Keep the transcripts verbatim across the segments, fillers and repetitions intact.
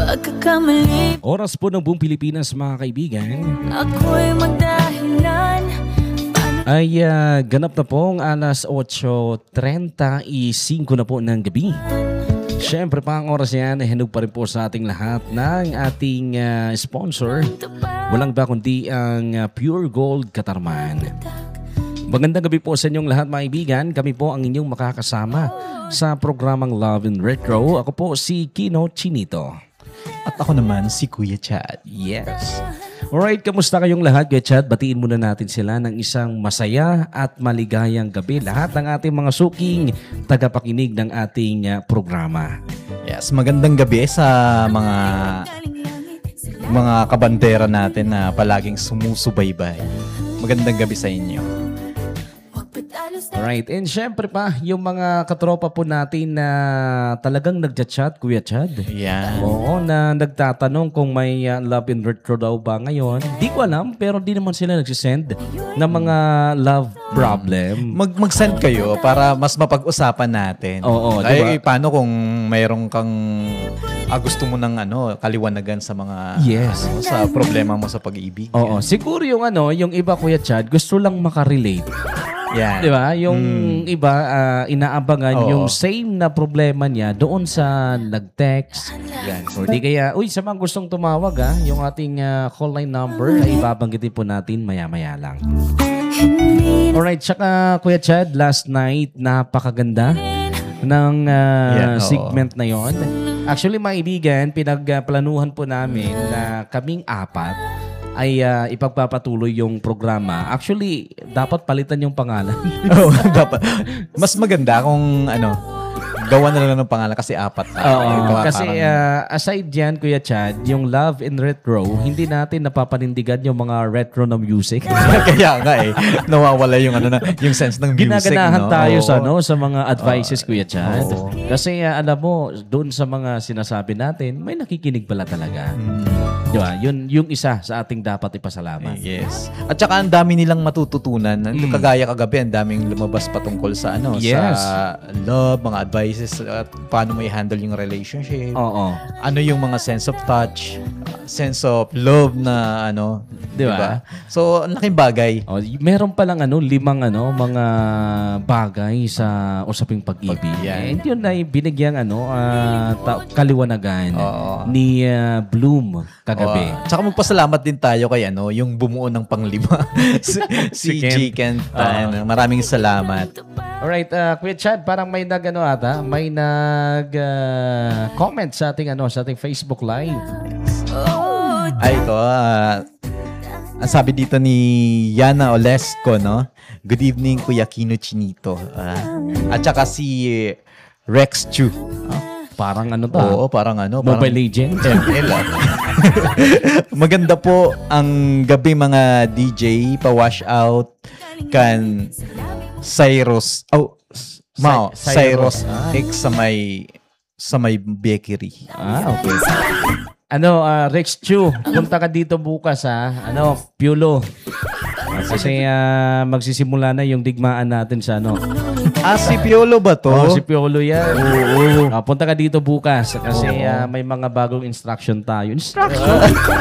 pagkakamali. Oras po ng buong Pilipinas, mga kaibigan. Ako'y magdahilan. Ay uh, ganap na pong alas otso trenta y cinco na po ng gabi. Siyempre pa ang oras yan, hinog pa rin po sa ating lahat ng ating uh, sponsor. Walang ba kundi ang uh, Pure Gold Katarman. Magandang gabi po sa inyong lahat, mga kaibigan. Kami po ang inyong makakasama sa programang Love in Retro. Ako po si Kino Chinito. At ako naman si Kuya Chad. Yes. Alright, kamusta kayong lahat, Kuya Chad? Batiin muna natin sila ng isang masaya at maligayang gabi. Lahat ng ating mga suking tagapakinig ng ating uh, programa. Yes, magandang gabi sa mga mga kabandera natin na palaging sumusubaybay. Magandang gabi sa inyo. Alright, and syempre pa, yung mga katropa po natin na talagang nagchat-chat, Kuya Chad. Yan. Oo, na nagtatanong kung may uh, Love in Retro daw ba ngayon. Di ko alam, pero di naman sila nagsisend ng mga love problem. Mag mag-send kayo para mas mapag-usapan natin. Oo, Ay, diba? paano kung mayroong kang ah, gusto mo ng ano, kaliwanagan sa mga Yes. ano, sa problema mo sa pag-ibig. Oo, siguro yung ano, yung iba, Kuya Chad, gusto lang makarelate. Yan. Di ba? Yung Mm. iba, uh, inaabangan Oo. yung same na problema niya doon sa nag-text. Yan. Or di kaya, uy, sa mga gustong tumawag, ha, yung ating uh, call line number ay ibabanggitin po natin maya-maya lang. Alright, tsaka Kuya Chad, last night, napakaganda ng uh, Yeah, oo. segment na yon. Actually, mga ibigan, pinagplanuhan po namin na kaming apat ay uh, ipagpapatuloy yung programa. Actually, dapat palitan yung pangalan. Oo, dapat. Mas maganda kung ano, gawa na lang ng pangalan kasi apat. na. Oo, Gawa kasi parang- uh, aside dyan, Kuya Chad, yung Love in Retro, hindi natin napapanindigan yung mga retro na music. Kaya nga eh, nawawala yung ano na, yung sense ng music, Ginaganahan no? tayo Oo. sa no sa mga advices, Kuya Chad. Oo. Kasi uh, alam mo, doon sa mga sinasabi natin, may nakikinig pala talaga. Mm. Di ba? Yun yung isa sa ating dapat ipasalamat. Yes. At saka ang dami nilang matututunan. Kagaya kagabi, ang daming lumabas patungkol sa ano, Yes. sa love, mga advices, at paano mo i-handle yung relationship. Oo. Ano yung mga sense of touch, sense of love na ano, Di di ba? ba? So, ang laking bagay. Oh, y- meron palang ano, limang ano, mga bagay sa usaping pag-ibig. Pag- yan. And yun ay binigyang ano, ah, ta- kaliwanagan Oo. ni ah, Bloom kagabi. Oo. Tsaka magpasalamat din tayo kay ano, yung bumuo ng panglima. si si Si Ken. G. Kent. Tan. Maraming salamat. Alright, uh, Kuya Chad, parang may nag ano ata, may nag ah, comment sa ating ano, sa ating Facebook Live. Ay, ito. ah, ang sabi dito ni Yana Olesco, no? Good evening, Kuya Kino Chinito. Ah, at saka si Rex Chu. Parang ano to? Oo, parang ano. Parang Mobile Legends. M L, ah. Maganda po ang gabi, mga D J. Pa-wash out kan Cyrus. Oh, Mao, Cy- Cyrus Cyrus. X sa may sa may bakery. Ah, okay. Ano, ah, Rex Chu, punta ka dito bukas, ha? Ano, Piolo. Kasi ah, magsisimula na yung digmaan natin sa ano. Ah, si Piolo ba to? Oh, si Piolo yan. Oo. Ah, punta ka dito bukas kasi ah, may mga bagong instruction tayo. Instruction?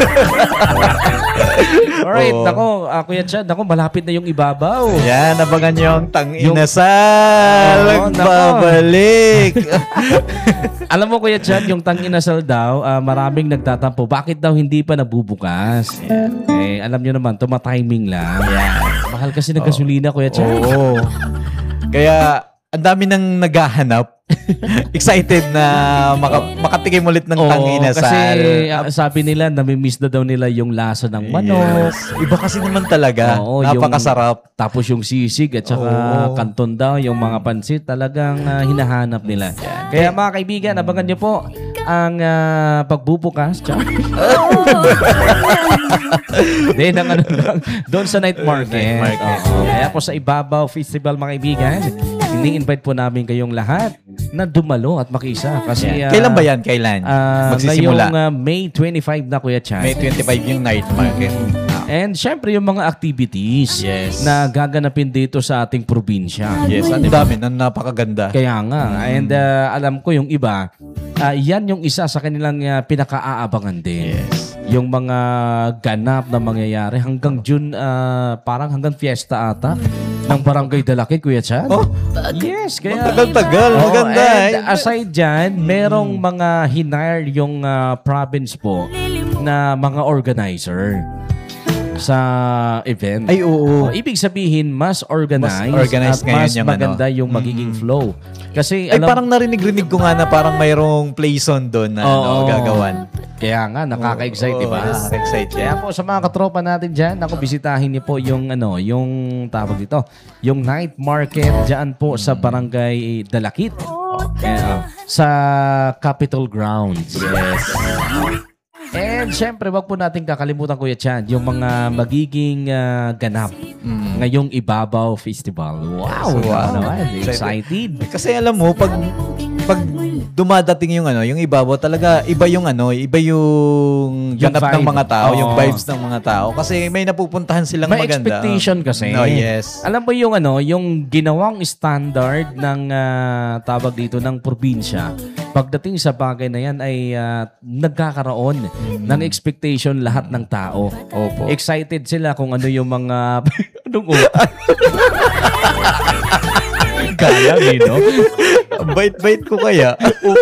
Alright, Oo. nako, uh, Kuya Chad, nako, malapit na yung ibabaw. Yan, abangan nyo ang tang Yung- inasal. Oo, nako. Babalik. Alam mo, Kuya Chad, yung tang-inasal daw, ah, maraming nagtatampo. Bakit daw hindi pa nabubukas? Eh, alam nyo naman, tumatiming lang. Mahal kasi ng gasolina, Kuya Chad. Oo. Kaya, ang dami nang naghahanap. Excited na maka, makatikim ulit ng Oo, tang inasal. kasi ah, sabi nila, namimiss na daw nila yung lasa ng manok. Yes. Iba kasi naman talaga. Oo, yung- Napakasarap. Tapos yung sisig at saka Oo. kanton daw, yung mga pansit, talagang ah, hinahanap nila. Kaya mga kaibigan, abangan nyo po ang ah, pagbubukas. Tsaka- Then, ang ano lang, doon sa night market. Night market. Oo. Kaya po sa Ibabaw Festival, mga kaibigan, ini-invite po namin kayong lahat na dumalo at makisa. Kasi, ah, Kailan ba yan? Kailan? ah, Magsisimula? ngayong ah, May twenty-five na, Kuya Chad. May twenty-five yung night market. Ah, And syempre yung mga activities Yes. na gaganapin dito sa ating probinsya. Yes, ang dami na napakaganda. Kaya nga. And uh, alam ko yung iba, uh, yan yung isa sa kanilang uh, pinaka-aabangan din. Yes. Yung mga ganap na mangyayari hanggang June, uh, parang hanggang fiesta ata ng Barangay Dalakit, Kuya Chad. Oh, yes, kaya... tagal-tagal. Oo, Maganda. and eh. aside dyan, merong mga hinire yung uh, province po na mga organizer sa event. Ay, oo. Oh, ibig sabihin, mas organized, Mas organized at ngayon mas yung maganda ano. yung magiging flow. Kasi Ay, alam, parang narinig-rinig ko nga na parang mayroong play zone doon na ano, Oo. gagawan. kaya nga, nakaka-excite, di ba? Oo, nakaka-excite yan. Kaya po sa mga katropa natin dyan, ako bisitahin niyo po yung ano, yung tawag dito, yung night market dyan po sa Barangay Dalakit. Kaya, sa Capitol Grounds. Yes. And syempre, wag po natin kakalimutan, Kuya Chan, yung mga magiging ah, ganap ngayong Ibabaw Festival. Wow! Wow. Naman, excited. Kasi alam mo, pag pag dumadating yung ano, yung Ibabaw, talaga iba yung ano, iba yung Yung ganap ng vibe. mga tao, yung Oo. vibes ng mga tao. Kasi may napupuntahan silang May maganda. expectation kasi. No, yes. Alam mo yung ano, yung ginawang standard ng ah, tawag dito ng probinsya. Pagdating sa bagay na yan ay ah, nagkakaroon ng expectation lahat ng tao. Opo. Excited sila kung ano yung mga anong o? Kaya, no? Bait-bait ko kaya.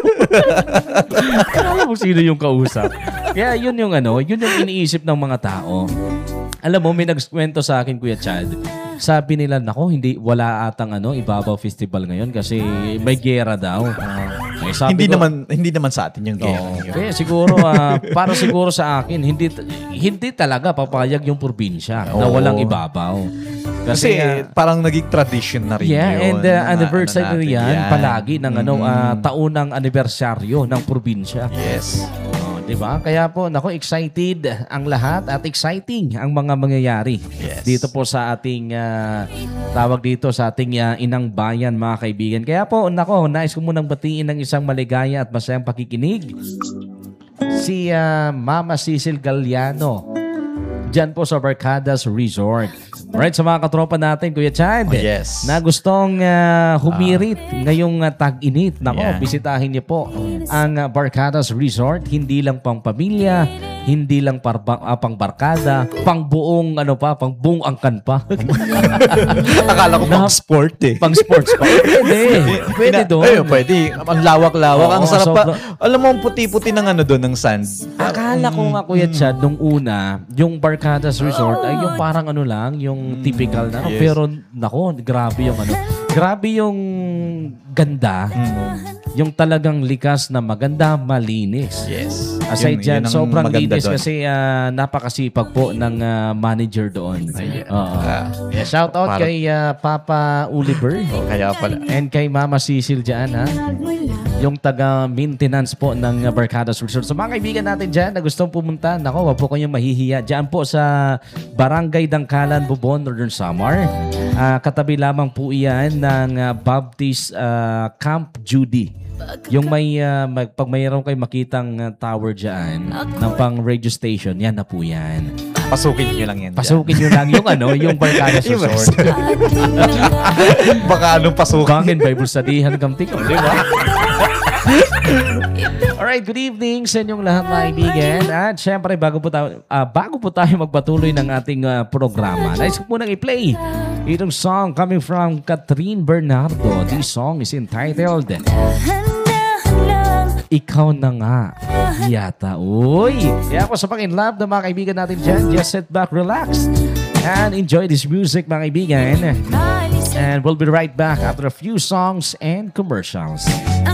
Alam mo sino yung kausap. Kaya yun yung ano, yun yung iniisip ng mga tao. Alam mo, may nagkwento sa akin, Kuya Chad. Sabi nila, nako, hindi, wala atang ano, Ibabaw Festival ngayon kasi may gera daw. Eh, sabi hindi ko, naman hindi naman sa atin yung gera. Oo. Kaya siguro, ah, para siguro sa akin, hindi hindi talaga papayag yung probinsya na Oo. walang Ibabaw. Kasi, Kasi, ah, parang naging tradition na rin yeah, yun. and the na- anniversary ano natin yan, yan. palagi ng ano, ah, taunang anibersaryo ng probinsya. Yes. Oh, 'di ba? Kaya po, nako, excited ang lahat at exciting ang mga mangyayari Yes. dito po sa ating ah, tawag dito sa ating ah, inang bayan, mga kaibigan. Kaya po, nako, nais ko munang batiin ng isang maligaya at masayang pakikinig. Si ah, Mama Cecil Galliano. Diyan po sa Barcadas Resort. Alright, sa mga katropa natin, Kuya Chad, Oh, yes. na gustong ah, humirit ngayong ah, tag-init. Nako, Yeah. bisitahin niyo po ang ah, Barcadas Resort. Hindi lang pang pamilya, hindi lang parba, ah, pang barkada, pang buong ano pa, pang buong angkan pa. Akala ko pang sport eh. Pang sports pa. Pwede. Pwede Ina- doon. Ayun, pwede. Ang lawak-lawak. Oo, ang sarap pa. sobra. Alam mo, ang puti-puti ng ano doon, ng sand. Akala ko nga, Kuya Chad, nung una, yung Barcadas Resort ay yung parang ano lang, yung typical na. yes. Pero, nako, grabe yung ano. Grabe yung ganda. Yung talagang likas na maganda, malinis. Yes. Aside Yun- dyan, yun ang sobrang maganda linis doon. kasi ah, napakasipag po ng ah, manager doon. Oo. Yeah, shout out Para- kay ah, Papa Oliver. Oh, kaya pala. And kay Mama Cecil dyan, ha? Yung taga-maintenance po ng uh, Barcadas Resort. So mga kaibigan natin dyan na gustong pumunta, nako, wag po kayong mahihiya. Dyan po sa Barangay Dangkalan, Bubon, Northern Samar. Ah, katabi lamang po iyan ng ah, Baptist ah, Camp Judy. Yung may, ah, mag, pag mayroon kayo makitang ah, tower dyan ng pang radio station, yan na po yan. Pasukin nyo lang yan. Pasukin nyo lang yung ano, yung Barcadas Yung Resort. dyan. Baka anong pasukin. Bangin Bible Studyhan Kamtik. Di ba? Alright, good evening sa inyong lahat, mga kaibigan. At syempre, bago po tayo, ah, bago po tayo magpatuloy ng ating ah, programa, nais ko munang i-play itong song coming from Catherine Bernardo. This song is entitled Ikaw na Nga Yata. Uy! Kaya po sa pang-in-love ng mga kaibigan natin dyan, just sit back, relax, and enjoy this music, mga kaibigan. And we'll be right back after a few songs and commercials.